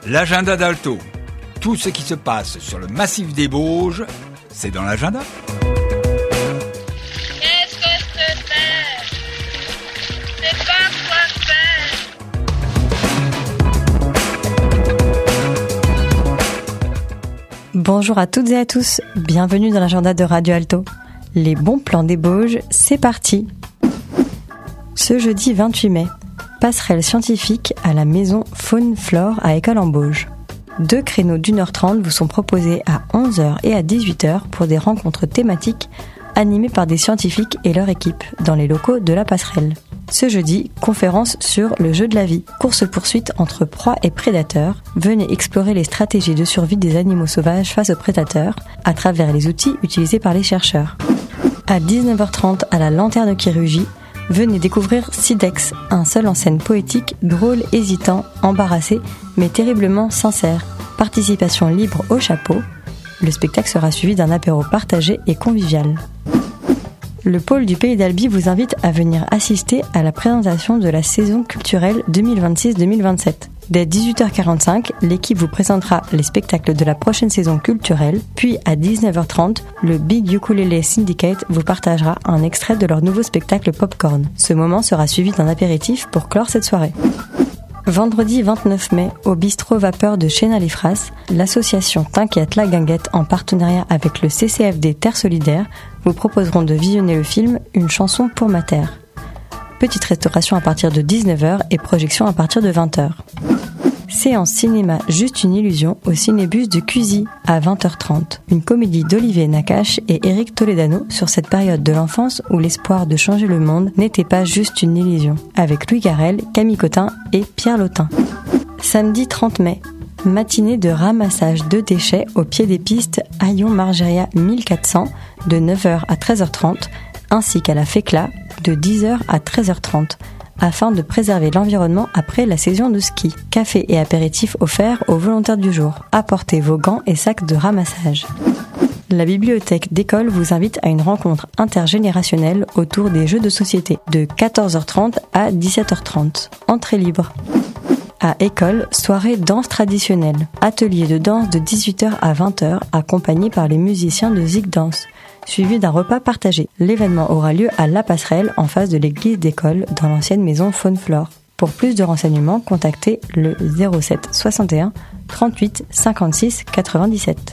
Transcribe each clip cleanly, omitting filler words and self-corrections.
L'agenda d'Alto. Tout ce qui se passe sur le massif des Bauges, c'est dans l'agenda. Qu'est-ce que c'est? C'est pas quoi faire. Bonjour à toutes et à tous, bienvenue dans l'agenda de Radio Alto. Les bons plans des Bauges, c'est parti. Ce jeudi 28 mai, passerelle scientifique à la maison Faune-Flore à École-en-Bauges. 2 créneaux d'1h30 vous sont proposés à 11h et à 18h pour des rencontres thématiques animées par des scientifiques et leur équipe dans les locaux de la passerelle. Ce jeudi, conférence sur le jeu de la vie, course-poursuite entre proie et prédateurs. Venez explorer les stratégies de survie des animaux sauvages face aux prédateurs à travers les outils utilisés par les chercheurs. À 19h30 à la Lanterne qui rugit, venez découvrir Sidex, un seul en scène poétique, drôle, hésitant, embarrassé, mais terriblement sincère. Participation libre au chapeau. Le spectacle sera suivi d'un apéro partagé et convivial. Le pôle du Pays d'Albi vous invite à venir assister à la présentation de la saison culturelle 2026-2027. Dès 18h45, l'équipe vous présentera les spectacles de la prochaine saison culturelle, puis à 19h30, le Big Ukulele Syndicate vous partagera un extrait de leur nouveau spectacle Popcorn. Ce moment sera suivi d'un apéritif pour clore cette soirée. Vendredi 29 mai, au bistrot Vapeur de Chénal-les-Fras, l'association T'inquiète la Guinguette en partenariat avec le CCFD Terre Solidaire vous proposeront de visionner le film Une chanson pour ma terre. Petite restauration à partir de 19h et projection à partir de 20h. Séance cinéma Juste une illusion au cinébus de Cuisy à 20h30. Une comédie d'Olivier Nakache et Éric Toledano sur cette période de l'enfance où l'espoir de changer le monde n'était pas juste une illusion. Avec Louis Garrel, Camille Cotin et Pierre Lotin. Samedi 30 mai. Matinée de ramassage de déchets au pied des pistes Hayon-Margeria 1400 de 9h à 13h30 ainsi qu'à la FECLA de 10h à 13h30 afin de préserver l'environnement après la saison de ski. Café et apéritifs offerts aux volontaires du jour. Apportez vos gants et sacs de ramassage. La bibliothèque d'école vous invite à une rencontre intergénérationnelle autour des jeux de société de 14h30 à 17h30. Entrée libre. À école, soirée danse traditionnelle. Atelier de danse de 18h à 20h accompagné par les musiciens de Zig Dance, suivi d'un repas partagé. L'événement aura lieu à La Passerelle en face de l'église d'école dans l'ancienne maison Faune-Flore. Pour plus de renseignements, contactez le 07 61 38 56 97.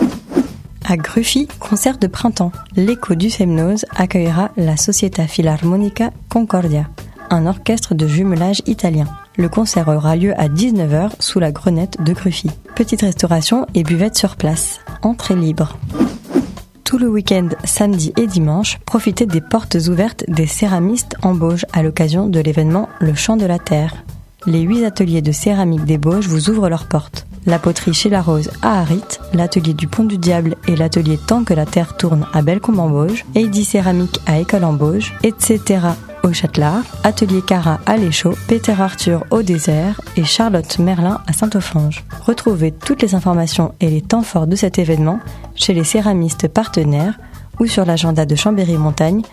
À Gruffy, concert de printemps. L'écho du Semnoz accueillera la Società Filarmonica Concordia, un orchestre de jumelage italien. Le concert aura lieu à 19h sous la Grenette de Gruffy. Petite restauration et buvette sur place. Entrée libre. Tout le week-end, samedi et dimanche, profitez des portes ouvertes des céramistes en Bauges à l'occasion de l'événement Le Chant de la Terre. Les 8 ateliers de céramique des Bauges vous ouvrent leurs portes. La poterie chez la Rose à Harit, l'atelier du Pont du Diable et l'atelier Tant que la Terre tourne à Bellecombe en Bauges, Heidi Céramique à École en Bauges, etc. au Châtelard, atelier Cara à l'Échaud, Peter Arthur au Désert et Charlotte Merlin à Saint-Offrange. Retrouvez toutes les informations et les temps forts de cet événement chez les céramistes partenaires ou sur l'agenda de Chambéry-Montagne,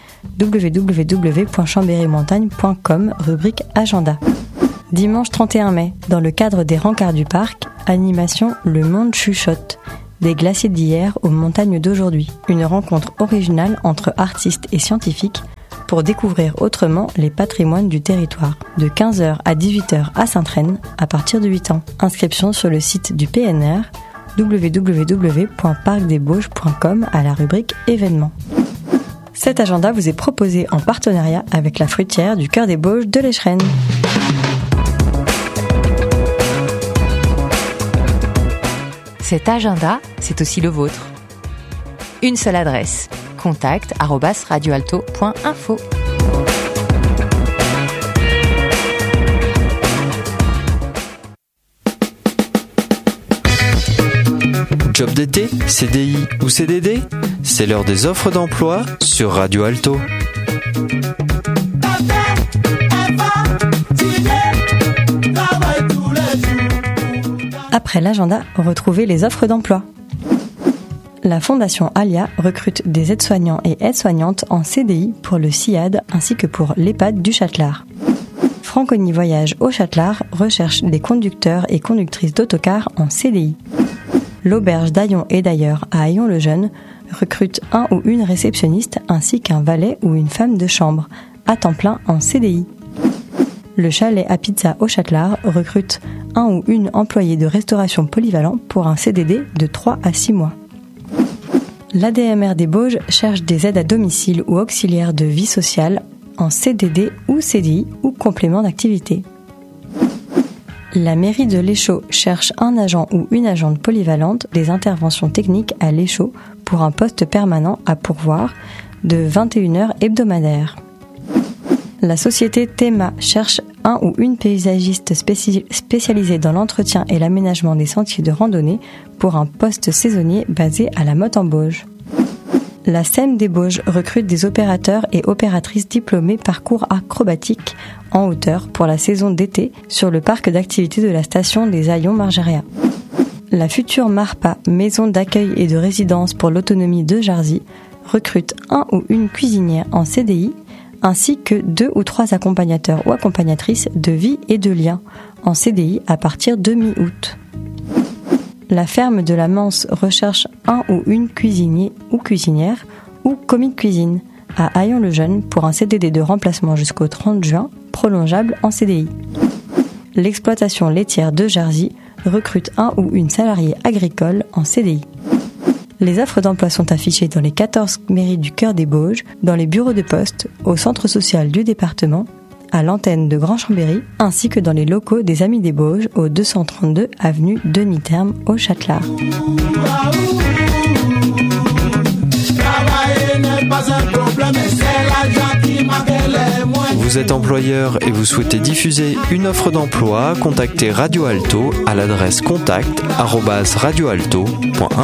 www.chambérymontagne.com, rubrique agenda. Dimanche 31 mai, dans le cadre des rencarts du parc, animation Le Monde chuchote, des glaciers d'hier aux montagnes d'aujourd'hui. Une rencontre originale entre artistes et scientifiques pour découvrir autrement les patrimoines du territoire. De 15h à 18h à Sainte-Reine, à partir de 8 ans. Inscription sur le site du PNR, www.parcdesbauges.com à la rubrique événements. Cet agenda vous est proposé en partenariat avec la fruitière du Cœur des Bauges de l'Echerenne. Cet agenda, c'est aussi le vôtre. Une seule adresse, contact@radioalto.info. Job d'été, CDI ou CDD, c'est l'heure des offres d'emploi sur Radio Alto. Après l'agenda, retrouvez les offres d'emploi. La Fondation Alia recrute des aides-soignants et aides-soignantes en CDI pour le SIAD ainsi que pour l'EHPAD du Châtelard. Franconie Voyage au Châtelard recherche des conducteurs et conductrices d'autocars en CDI. L'auberge d'Aillon et d'ailleurs à Aillon-le-Jeune recrute un ou une réceptionniste ainsi qu'un valet ou une femme de chambre à temps plein en CDI. Le chalet à pizza au Châtelard recrute un ou une employée de restauration polyvalent pour un CDD de 3 à 6 mois. L'ADMR des Bauges cherche des aides à domicile ou auxiliaires de vie sociale en CDD ou CDI ou complément d'activité. La mairie de l'Échaud cherche un agent ou une agente polyvalente des interventions techniques à l'Échaud pour un poste permanent à pourvoir de 21 heures hebdomadaires. La société Théma cherche un ou une paysagiste spécialisée dans l'entretien et l'aménagement des sentiers de randonnée pour un poste saisonnier basé à la Motte-en-Bauge. La SEM des Bauges recrute des opérateurs et opératrices diplômés parcours acrobatique en hauteur pour la saison d'été sur le parc d'activités de la station des Aillons-Margeria. La future MARPA, maison d'accueil et de résidence pour l'autonomie de Jarzy, recrute un ou une cuisinière en CDI ainsi que 2 ou 3 accompagnateurs ou accompagnatrices de vie et de lien en CDI à partir de mi-août. La ferme de la Manse recherche un ou une cuisinier ou cuisinière ou commis de cuisine à Aillon-le-Jeune pour un CDD de remplacement jusqu'au 30 juin, prolongeable en CDI. L'exploitation laitière de Jarzy recrute un ou une salariée agricole en CDI. Les offres d'emploi sont affichées dans les 14 mairies du cœur des Bauges, dans les bureaux de poste, au centre social du département, à l'antenne de Grand-Chambéry, ainsi que dans les locaux des Amis des Bauges, au 232 avenue Denis-Terme, au Châtelard. Vous êtes employeur et vous souhaitez diffuser une offre d'emploi, contactez Radio Alto à l'adresse contact@radioalto.1.